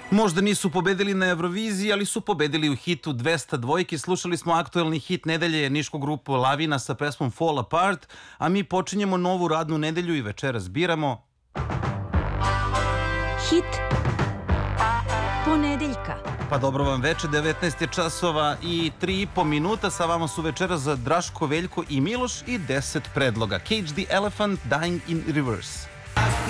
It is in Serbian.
Možda nisu pobedili na Euroviziji, ali su pobedili u hitu 200 dvojki. Slušali smo aktuelni hit nedelje, nišku grupu Lavina sa pesmom Fall Apart, a mi počinjemo novu radnu nedelju i večeras biramo hit ponedeljka. Pa dobro vam veče, 19 je časova i 3,5 minuta. Sa vama su večeras Draško, Veljko i Miloš i 10 predloga. Cage the Elephant, Dying in Reverse.